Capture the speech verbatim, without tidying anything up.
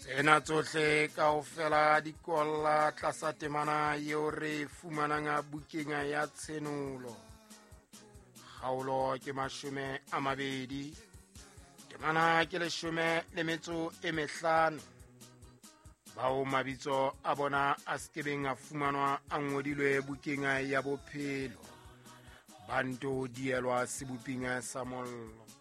Tsena tsohle kaofela di kolla tlasa temana eo re fumanang bukeng ya tshenolo. Kgaolo ke mashome a mabedi, temana ke leshome le metso e mehlano. Bao mabitso a bona a skebeng a fumanwa a ngodilwe bukeng ya bophelo, banto dielwa sebuping sa mollo.